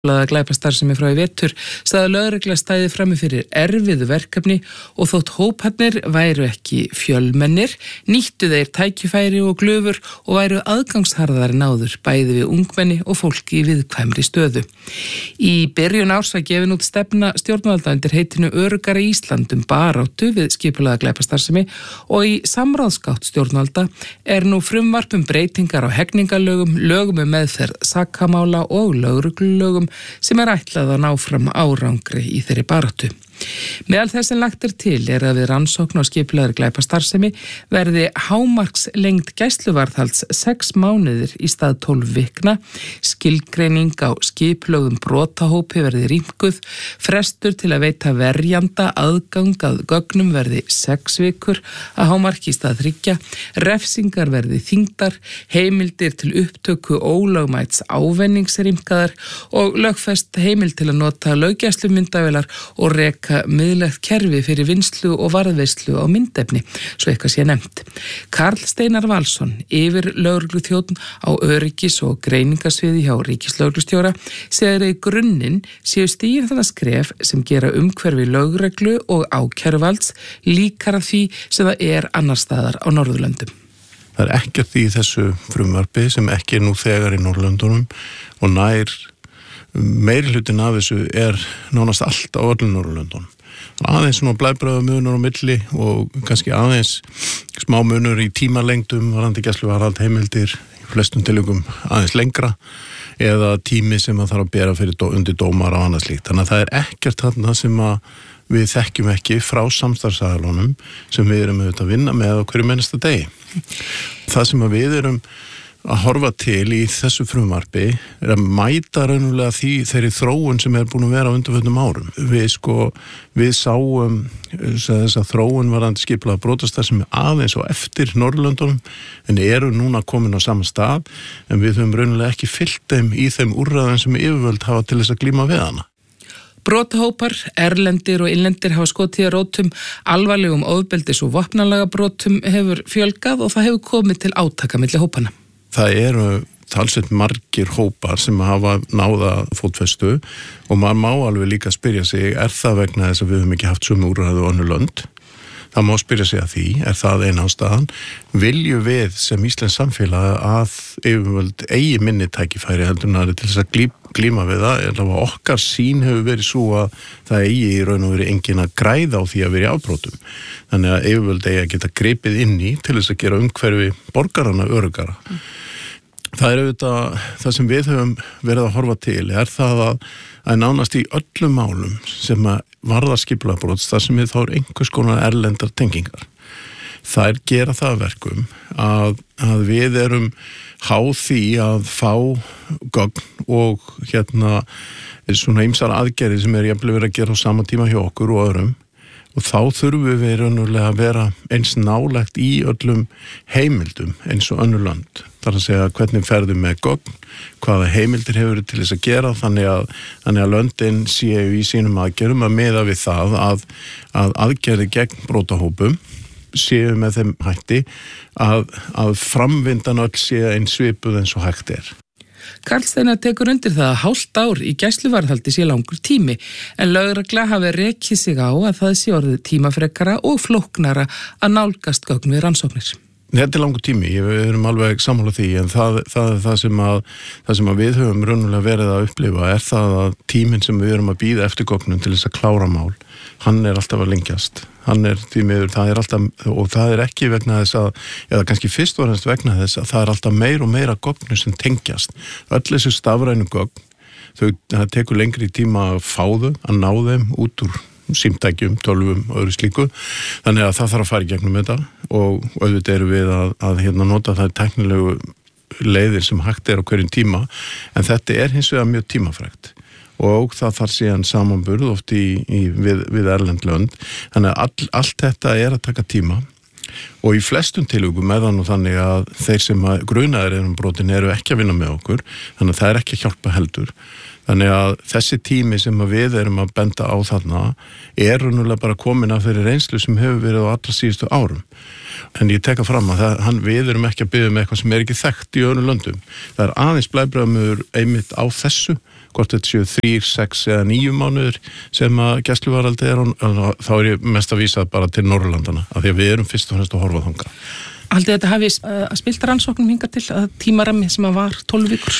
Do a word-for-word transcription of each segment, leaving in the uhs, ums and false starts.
Glæpastarfsemi frá í vetur sagði að lögregla stæði frammi fyrir erfiðu verkefni og þótt hóparnir væru ekki fjölmennir, nýttu þeir tækifæri og glufur og væru aðgangsharðari en áður, bæði við ungmenni og fólki í viðkvæmri stöðu. Í byrjun árs var gefin út stefna stjórnvalda undir heitinu Öruggara Ísland um baráttu við skipulagða glæpastarfsemi og í samráðsgátt stjórnvalda er nú frumvarp um breytingar á hegningarlögum, lögum um meðferð sakamála og lögreglulögum sem er ætlað að ná fram árangri í þeirri baráttu. Meðal þess sem lagt er til er að við rannsókn á skipulagðri glæpastarfsemi verði hámarkslengd gæsluvarðhalds sex mánuðir í stað tólf vikna, skilgreining á skipulögðum brotahópi verði rýmkuð, frestur til að veita verjanda aðgang að gögnum verði sex vikur að hámarki í stað þriggja, refsingar verði þyngdar, heimildir til upptöku ólögmæts ávenningsrýmkaðar og lögfest heimild til að nota löggæslumyndavélar og reka miðlægt kerfi fyrir vinnslu og varðveislu á myndefni, svo eitthvað sé nefnt. Karl Steinar Valsson, yfir lögregluþjónn á öryggis- og greiningarsviði hjá ríkislögreglustjóra, segir að í grunninn séu stigin þannig skref sem gera umhverfi lögreglu og ákæruvalds líkara því sem það er annar staðar á Norðurlöndum. Það er ekkert í þessu frumvarpi sem ekki er nú þegar í Norðurlöndunum og nær meiri hlutin af þessu er nánast allt á öllum Norðurlöndunum. Aðeins svona blæbröða munur á milli og kannski aðeins smá munur í tímalengdum, varðandi gæsluvarðhald heimildir í flestum tilvikum aðeins lengra eða tími sem að þarf að bera fyrir dó, undir dómar og annað slíkt. Þannig að það er ekkert þarna sem að við þekkjum ekki frá samstarfsaðilunum sem við erum auðvitað að vinna með á hverju mennasta degi. Það sem að við erum að horfa til í þessu frumvarpi er að mæta raunulega því þeirri þróun sem er búin að vera á undanförnum árum. Við sko, við sáum þess að þróun varðandi skipulagða brotastarfsemi aðeins og eftir Norðurlöndunum en eru núna komin á sama stað en við höfum raunulega ekki fylgt þeim í þeim úrræðum sem yfirvöld hafa til þess að glíma við hana. Brotahópar, erlendir og innlendir hafa skotið að rótum, alvarlegum ofbeldis- og vopnalaga brotum hefur fjölgað og það hefur komið til átaka milli hópana. Það eru talsveit margir hópar sem hafa náða fótfestu og maður má alveg líka spyrja sig, er það vegna þess að við höfum ekki haft sömu úrræði og önnur lönd? Það má spyrja sig að því, er það eina ástæðan? Viljum við sem íslensk samfélag að yfirvöld eigi minni tækifæri heldur en aðrir til þess að glím, glíma við það, eða okkar sín hefur verið svo að það eigi í raun og verið engin að græða á því að vera í afbrotum. Þannig að yfirvöld eigi að geta gripið inn í til þess að gera umhverfi borgarana öruggara. Mm. Það er auðvitað, það sem við höfum verið að horfa til er það að, að nánast í öllum málum sem að varða skipulagða brot, það sem við þá er einhvers konar erlendar tengingar. Það er gera það verkum að, að við erum háð því að fá gögn og hérna svona ýmsar aðgerðir sem er jafnvel verið að gera á sama tíma hjá okkur og öðrum. Og þá þurfum við raunverulega að vera eins nálægt í öllum heimildum eins og önnur lönd. Það er að segja hvernig ferðum með gögn, hvaða heimildir hefur til þess að gera, þannig að, þannig að löndin séu í sínum aðgerðum að miða við það að, að aðgerði gegn brotahópum séu með þeim hætti að, að framvindan öll séu eins svipuð eins og hægt er. Karl Steinar tekur undir það að hálft ár í gæsluvarðhaldi sé langur tími en lögregla hafi rekið sig á að það sé orðið tímafrekara og flóknara að nálgast gögn við rannsóknir. Þetta er langur tími, við erum alveg sammála því en það, það er það sem, að, það sem að við höfum raunverulega verið að upplifa er það að tíminn sem við erum að bíða eftir gögnum til þess að klára mál, hann er alltaf að lengjast. Hann er því miður, það er alltaf, og það er ekki vegna þess að, eða kannski fyrst og fremst vegna þess að það er alltaf meir og meira gögnu sem tengjast. Öll þessu stafrænu gögn, þau, það tekur lengri tíma að fá þau, að ná þeim út úr símtækjum, tölvum og öðru slíku. Þannig að það þarf að fara í gegnum þetta og auðvitað eru við að, að hérna nota það teknilegu leiðir sem hægt er á hverjum tíma, en þetta er hins vegar mjög tímafrekt. Og það þarf síðan samanburð oft í, í, við, við erlend lönd. Þannig að all, allt þetta er að taka tíma og í flestum tilvikum er það nú þannig að þeir sem að grunaðir eru um brotin eru ekki að vinna með okkur, þannig að það er ekki að hjálpa heldur. Þannig að þessi tími sem að við erum að benda á þarna er raunverulega bara komin af þeirri reynslu sem hefur verið á allra síðustu árum. En ég teka fram að það, hann, við erum ekki að biðja með eitthvað sem er ekki þekkt í öðrum löndum. Það er aðeins blæbragðamur einmitt á þessu hvort þetta séu þrír, sex eða níu mánuður sem að gæsluvarðhaldi er, þá er ég mest að vísa bara til Norðurlandana, af því að við erum fyrst og fremst að horfa þangað. Haldið þetta hafi uh, spilt rannsóknum hingað til að tímarammi sem að var tólf vikur?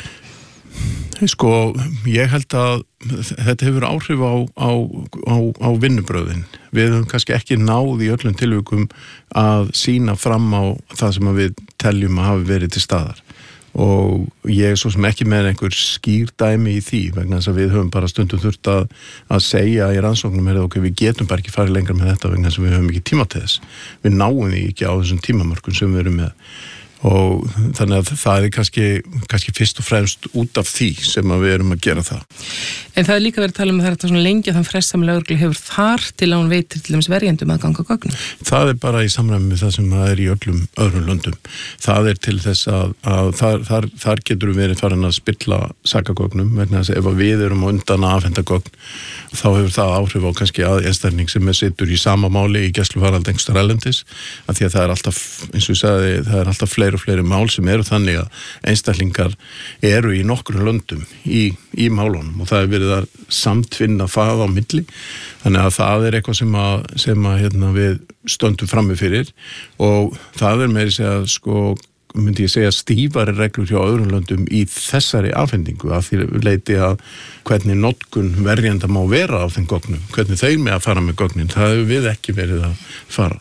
Sko, ég held að þetta hefur áhrif á, á, á, á vinnubröðin. Við höfum kannski ekki náð í öllum tilvikum að sýna fram á það sem við teljum að hafi verið til staðar. Og ég er svo sem ekki með einhver skýr dæmi í því, vegna þess að við höfum bara stundum þurft að, að segja í rannsóknum er það okkur, við getum bara ekki farið lengra með þetta vegna þess að við höfum ekki tíma til þess. Við náum því ekki á þessum tímamörkum sem við erum með. Og þannig að það er kannski, kannski fyrst og fremst út af því sem að við erum að gera það. En það er líka verið að tala um að það er þetta svona lengi að þann frest sem lögreglu hefur þar til að hún veitir til dæmis verjendum að ganga gögnum. Það er bara í samræmi með það sem það er í öllum öðrum löndum. Það er til þess að, að þar, þar, þar getur við verið farin að spilla sakagögnum, vegna þess að ef við erum undan að afhenda gögn, þá hefur það áhrif á kannski að einstakling sem er sittur í sama máli í gæsluvarðhaldi einhvers staðar erlendis, af því að það er alltaf, eins og ég sagði, það er alltaf fleiri og fleiri mál sem eru þannig að einstaklingar eru í nokkrum löndum í, í málunum og það er verið að samtvinna það á milli, þannig að það er eitthvað sem að, sem að hérna, við stöndum frammi fyrir og það er meiri segja sko myndi ég segja stífari reglur hjá öðrum löndum í þessari afhendingu af því leiti að hvernig notkun verjenda má vera á þeim gögnum, hvernig þeir með að fara með gögnin, það hefur við ekki verið að fara.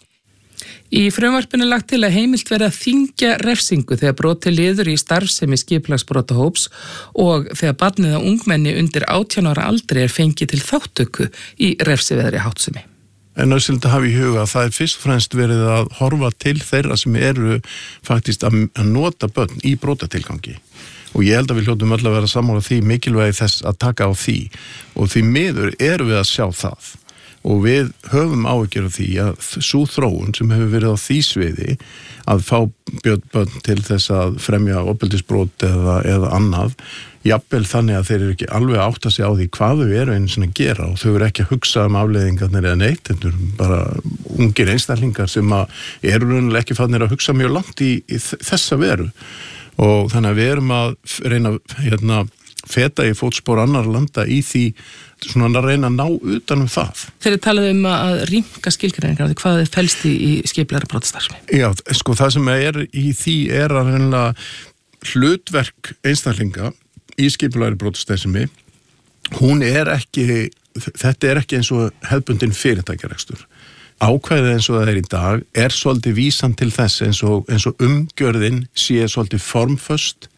Í frumvarpinu er lagt til að heimilt verið að þyngja refsingu þegar brotið liður í starfsemi skipulagsbrotahóps og þegar barnið og ungmenni undir átján ára aldri er fengið til þáttöku í refsiveðri háttsemi. En nauðsynlegt að hafa í huga að það er fyrst og fremst verið að horfa til þeirra sem eru faktist að nota börn í brotatilgangi. Og ég held að við hljótum öll að vera sammála því mikilvægi þess að taka á því og því miður erum við að sjá það. Og við höfum áhyggjur af því að sú þróun sem hefur verið á því sviði að fá börn til þess að fremja ofbeldisbrot eða, eða annað, jafnvel þannig að þeir eru ekki alveg að átta sig á því hvað þau eru einu sinni að gera og þau eru ekki að hugsa um afleiðingarnir eða neitt, þetta eru bara ungir einstaklingar sem að eru raunlega ekki fannir að hugsa mjög langt í, í þessa veru og þannig að við erum að reyna hérna, feta í fótspor annar landa í því svona að reyna að ná utan um það. Þeir eru talað um að rýmka skilgreiningar á því hvað þeir felst í, í skipulagðri brotastarfsemi. Já, sko það sem er í því er að reynilega hlutverk einstaklinga í skipulagðri brotastarfsemi, hún er ekki, þetta er ekki eins og hefðbundin fyrirtækjarekstur. Ákvæðið eins og það er í dag er svolítið vísan til þess eins og, eins og umgjörðin sé svolítið formföst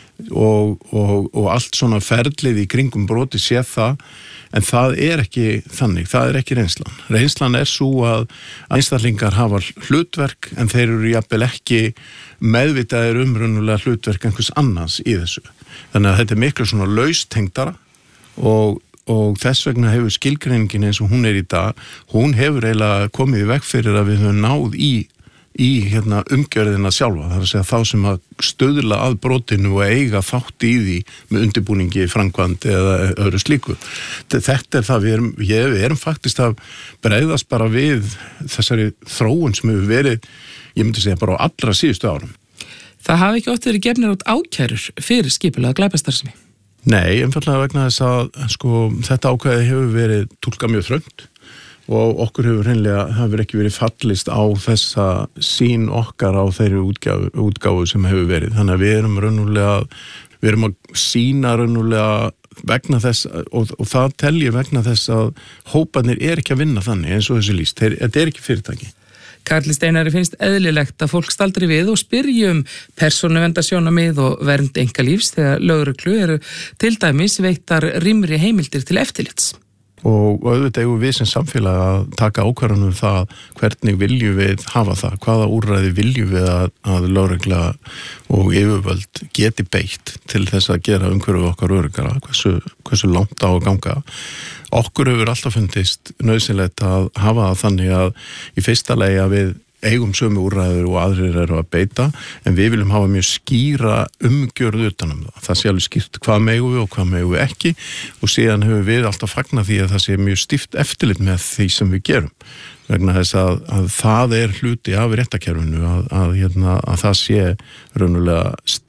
Og, og, og allt svona ferlið í kringum broti sé það, en það er ekki þannig, það er ekki reynslan. Reynslan er svo að einstaklingar hafa hlutverk en þeir eru jafnvel ekki meðvitaðir um raunverulega hlutverk einhvers annars í þessu. Þannig að þetta er miklu svona laustengdara og, og þess vegna hefur skilgreiningin eins og hún er í dag, hún hefur eiginlega komið í veg fyrir að við höfum náð í í hérna, umgjörðina sjálfa, það er að segja þá sem að stöðla að brotinu og eiga þátt í því með undirbúningi, framkvæmd eða öðru slíku. Þetta er það, við erum, ég, við erum faktist að bregðast bara við þessari þróun sem hefur verið, ég myndi segja bara á allra síðustu árum. Það hafi ekki oft verið gefnir út ákærur fyrir skipulagða glæpastarfsemi? Nei, einfaldlega vegna þess að sko, þetta ákvæði hefur verið túlkað mjög þröngt og okkur hefur hreinlega, hefur ekki verið fallist á þessa sín okkar á þeirri útgáfu, útgáfu sem hefur verið. Þannig að við erum raunverulega, við erum að sína raunverulega vegna þess, og, og það telji vegna þess að hóparnir er ekki að vinna þannig eins og þessi lýst. Þetta er ekki fyrirtæki. Karli Steinari finnst eðlilegt að fólk staldri við og spyrji um persónuverndarsjónarmið og vernd einkalífs þegar lögreglu eru til dæmis veittar rýmri heimildir til eftirlits. Og auðvitað eigum við sem samfélag að taka ákvarðanum það hvernig viljum við hafa það, hvaða úrræði viljum við að, að lögregla og yfirvöld geti beitt til þess að gera umhverfið okkar öruggara, hversu, hversu langt á að ganga. Okkur hefur alltaf fundist nauðsynlegt að hafa það þannig að í fyrsta lagi að við eigum sömu úrræður og aðrir eru að beita, en við viljum hafa mjög skýra umgjörð utanum það. Það sé alveg skýrt hvað megum við og hvað megum við ekki og síðan hefur við alltaf fagnað því að það sé mjög stíft eftirlit með því sem við gerum. Vegna þess að, að það er hluti af réttarkerfinu að, að, hérna, að það sé raunulega stíft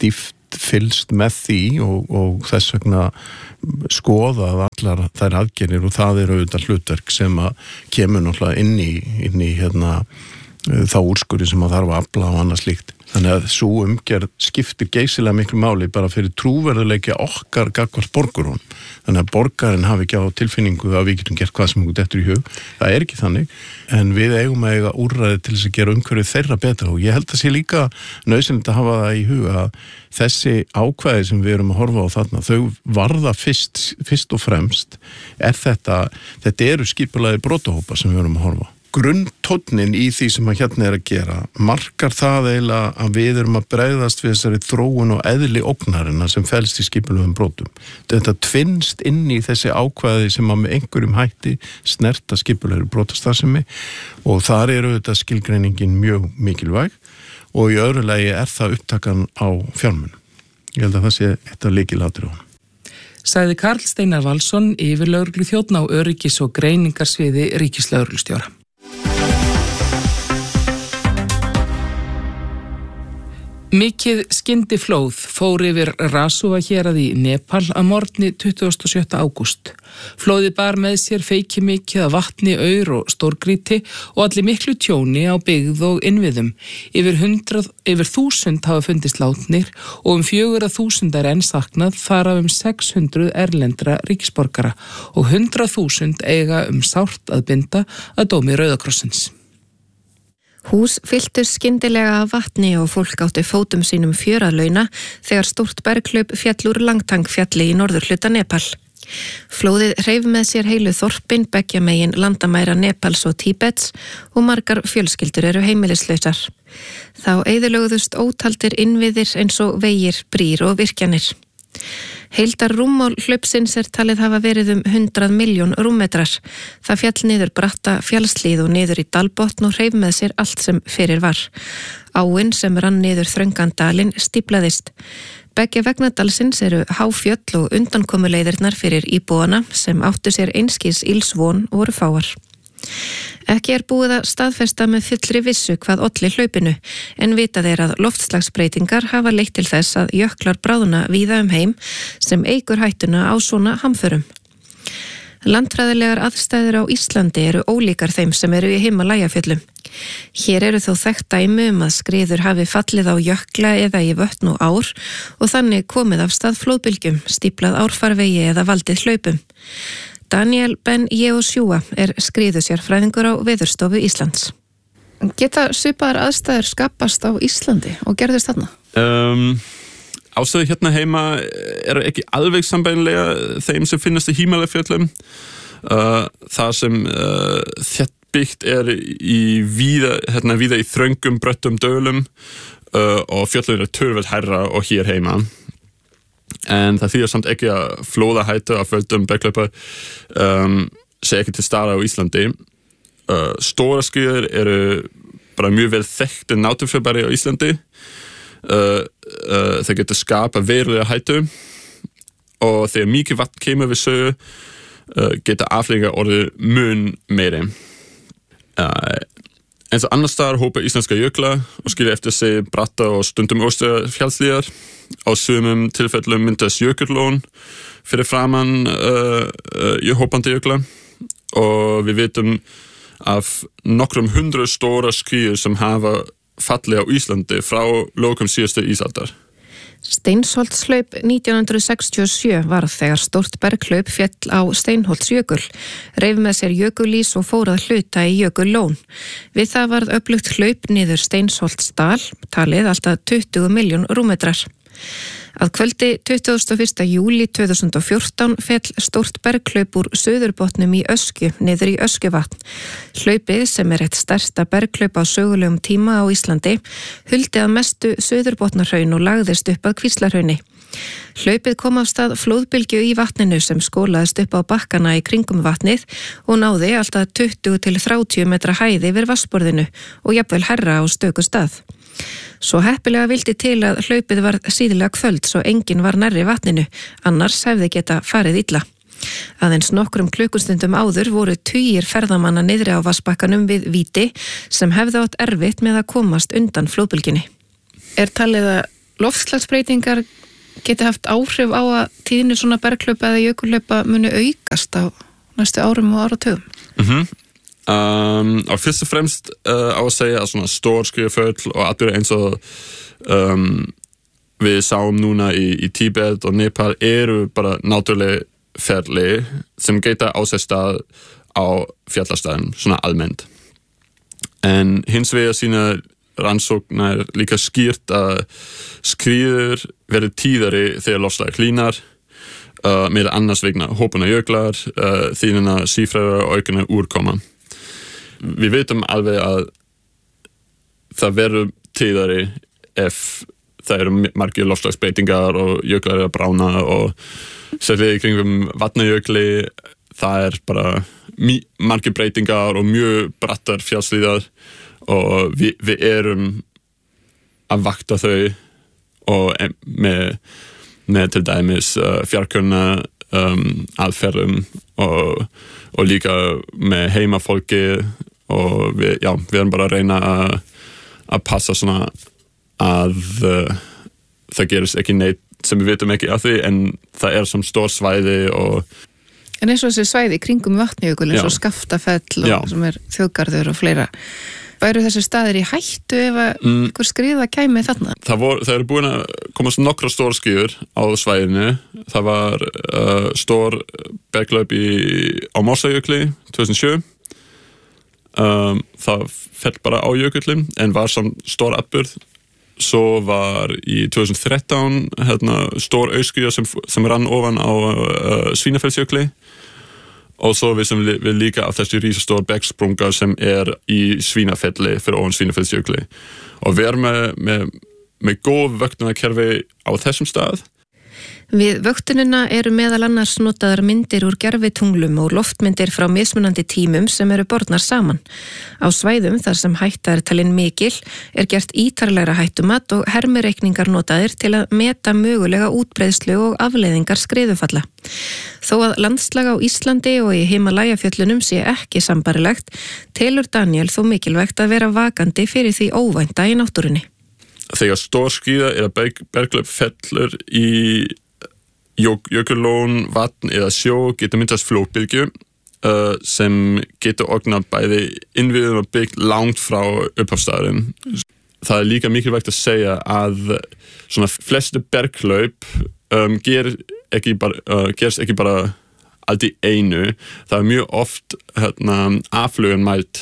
fylgst með því og, og þess vegna skoðað allar þær aðgerðir og það eru auðvitað hlutverk sem að kemur náttúrulega inn í, inn í hérna, þá úrskurði sem að þarf að afla og annað slíkt. Þannig að svo umgerð skiptir geysilega miklu máli bara fyrir trúverðuleiki okkar gagnvart borgurum. Þannig að borgarinn hafi ekki á tilfinningu að við getum gert hvað sem okkur dettur í hug. Það er ekki þannig, en við eigum að eiga úrræði til þess að gera umhverfið þeirra betra og ég held að sé líka nauðsynlegt að hafa það í huga að þessi ákvæði sem við erum að horfa á þarna, þau varða fyrst, fyrst og fremst er þetta, þetta eru skipulagðir brotahópar sem við erum að horfa á. Grunntónnin í því sem að hérna er að gera markar það eiginlega að við erum að bregðast við þessari þróun og eðli ógnarina sem felst í skipulögum brotum. Þetta tvinnst inn í þessi ákvæði sem að með einhverjum hætti snerta skipulögur brotastarfsemi og þar eru þetta skilgreiningin mjög mikilvæg og í öðru lagi er það upptakan á fjármunum. Ég held að það sé eitt af lykilatriðum. Sagði Karl Steinar Valsson, yfirlögregluþjónn á öryggis- og greiningarsviði ríkislögreglustjóra. Mikið skyndiflóð fór yfir Rasuva hérað í Nepal að morgni tuttugasta og sjötta ágúst. Flóðið bar með sér feikimikið af vatni, aur og stórgrýti og allir miklu tjóni á byggð og innviðum. Yfir, hundrað, yfir þúsund hafa fundist látnir og um fjögur að þúsund er enn saknað, þar af um sex hundruð erlendra ríkisborgara og hundrað þúsund eiga um sárt að binda að dómi Rauðakrossins. Hús fylltust skyndilega af vatni og fólk átti fótum sínum fjöralauna þegar stórt berghlaup féll úr Langtang-fjalli í norðurhluta Nepal. Flóðið hreif með sér heilu þorpin beggja megin landamæra Nepals og Tíbets og margar fjölskyldur eru heimilislausar. Þá eyðilögðust ótaldir innviðir eins og vegir, brýr og virkjanir. Heildar rúmmál hlaupsins er talið hafa verið um hundrað milljón rúmmetrar. Það fjall niður bratta fjallslíð og niður í dalbotn og hreif með sér allt sem fyrir var. Áin sem rann niður þröngan dalinn stíflaðist. Beggja vegna dalsins eru háfjöll og undankomuleiðirnar fyrir íbúana sem áttu sér einskis ilsvon og voru fáar. Ekki er búið að staðfesta með fullri vissu hvað olli hlaupinu, en vitað er að loftslagsbreytingar hafa leitt til þess að jöklar bráðna víða um heim sem eykur hættuna á svona hamförum. Landfræðilegar aðstæður á Íslandi eru ólíkar þeim sem eru í Himalajafjöllum. Hér eru þó þekkt dæmi um að skriður hafi fallið á jökla eða í vötn og ár og þannig komið af stað flóðbylgjum, stíplað árfarvegi eða valdið hlaupum. Daniel Ben Yehoshua er skriðusjárfræðingur á Veðurstofu Íslands. Geta svipaðar aðstæður skapast á Íslandi og gerðist þarna? Um, Ástæður hérna heima eru ekki alveg sambærilega þeim sem finnast í Himalajafjöllum. Uh, það sem uh, þéttbyggt er í víða, hérna, víða í þröngum, bröttum dölum uh, og fjöllin er töluvert hærra og hér heima. En það þýðir samt ekki að flóðahættu af völdum berghlaupa um, sé ekki til staðar á Íslandi. Uh, stóra skriður eru bara mjög vel þekkti náttúrufyrirbæri á Íslandi. Uh, uh, þeir geta skapa verulega hættu og þegar mikið vatn kemur við sögu uh, geta afleiðingar orðið mun meiri. Uh, eins og annars staðar hópa íslenska jökla og skilja eftir sig bratta og stundum óstöða fjallslíðar. Á sumum tilfellum myndast jökullón fyrir framan uh, uh, hópandi jökla og við vitum af nokkrum hundruð stóra skriður sem hafa fallið á Íslandi frá lokum síðustu ísaldar. Steinsholtshlaup nítján hundruð sextíu og sjö varð þegar stórt berghlaup féll á Steinholtsjökul, reif með sér jökulís og fór að hluta í jökullón. Við það varð öflugt hlaup niður Steinsholtsdal, talið alltaf tuttugu milljón rúmmetrar. Að kvöldi tuttugasta og fyrsta júlí tvö þúsund og fjórtán féll stórt berghlaup úr suðurbotnum í Öskju niður í Öskjuvatn. Hlaupið, sem er eitt stærsta berghlaup á sögulegum tíma á Íslandi, huldi að mestu suðurbotnarhraun og lagðist upp að Kvíslarhrauni. Hlaupið kom af stað flóðbylgju í vatninu sem skólaðist upp á bakkana í kringum vatnið og náði alltaf tuttugu til þrjátíu metra hæð yfir vatnsborðinu og jafnvel hærra á stöku stað. Svo heppilega vildi til að hlaupið var síðlega kvöld svo enginn var nærri vatninu, annars hefði geta farið illa. Aðeins nokkrum klukkustundum áður voru tugir ferðamanna niðri á vatnsbakkanum við Víti sem hefði átt erfitt með að komast undan flóðbylgjunni. Er talið að loftslagsbreytingar geti haft áhrif á að tíðinni svona berghlaupa eða jökulhlaupa muni aukast á næstu árum og áratugum? Mhm. Um, og fyrst og fremst uh, á að segja að svona stór skriðuföll og allir eins og um, við sáum núna í, í Tíbet og Nepal eru bara náttúrulega ferli sem geta á sér stað á fjallastæðum, svona almennt. En hins vegar sína rannsóknar líka skýrt að skriður verður tíðari þegar loftslagið hlýnar, uh, með annars vegna hópuna jöklar, uh, þínuna sífræðar og aukna úrkoma. Við veitum alveg að það verður tíðari ef það eru margir loftslagsbreytingar og jöklar eru að brána og sérlega í kringum vatnajökli það er bara margir breytingar og mjög brattar fjallshlíðar og við, við erum að vakta þau og með, með til dæmis uh, fjarkunna um, aðferðum og, og líka með heimafólki og við, já, við erum bara að reyna að, að passa svona að uh, það gerist ekki neitt sem við veitum ekki af því en það er sem stór svæði og En eins og þessi svæði í kringum vatnajökul eins og Skaftafell og Já. sem er þjóðgarður og fleira væru þessi staðir í hættu ef að Mm. einhver skriða kæmi þarna? Það, vor, það eru búin að komast nokkra stór skýður á svæðinu. Það var uh, stór berglaup í, á Mossajökli tvö þúsund og sjö. Um, það fell bara á jökullin en var sem stór atburð. Svo var í tvö þúsund og þrettán hérna, stór auskýja sem, sem rann ofan á uh, Svínafellsjökli. Og svo vissum við líka af þessi rísastór bergsprunga sem er í Svínafelli fyrir ofan Svínafellsjökli. Og við erum með, með, með góð vöktunarkerfi á þessum stað. Við vöktunina eru meðal annars notaðar myndir úr gervitunglum og loftmyndir frá mismunandi tímum sem eru bornar saman. Á svæðum þar sem hætta er talin mikil er gert ítarlegra hættumat og hermireikningar notaðir til að meta mögulega útbreiðslu og afleiðingar skriðufalla. Þó að landslag á Íslandi og í Himalajafjöllunum sé ekki sambarilegt, telur Daniel þó mikilvægt að vera vakandi fyrir því óvænta í náttúrunni. Þegar stór skíða eða berg, berglöp fellur í jökullón, vatn eða sjó getur myndast flóðbylgju uh, sem getur ógnað bæði innviðum og byggt langt frá upphafsstaðurinn. Það er líka mikilvægt að segja að svona flestu berglöp um, ger ekki bara, uh, gerst ekki bara allt í einu. Það er mjög oft hérna, afflugan mælt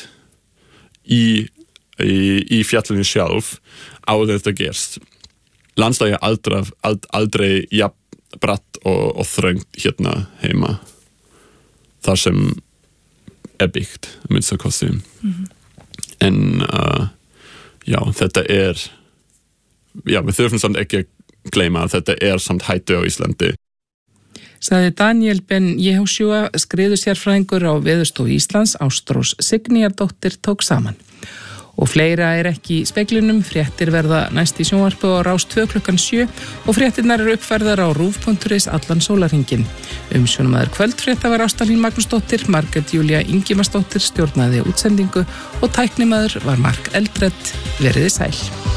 í, í, í fjallinu sjálf áður þetta gerst. Landslagið er aldrei, aldrei jafn bratt og, og þröngt hérna heima. Þar sem er byggt, að minnsta kosti. Mm-hmm. En uh, já, þetta er, já, við þurfum samt ekki að gleyma að þetta er samt hættu á Íslandi. Sagði Daniel Ben Jehoshua, skriðusérfræðingur á Veðurstofu Íslands, Ástrós Signýjardóttir tók saman. Og fleira er ekki í speglinum, fréttir verða næst í sjónvarpi á Rás tvö klukkan sjö og fréttirnar eru uppfærðar á rúv punktur is allan sólarhringinn. Umsjónamaður kvöldfrétta var Ásta Hlín Magnúsdóttir, Margrét Júlía Ingimarsdóttir stjórnaði útsendingu og tæknimaður var Mark Eldred. Veriði sæl.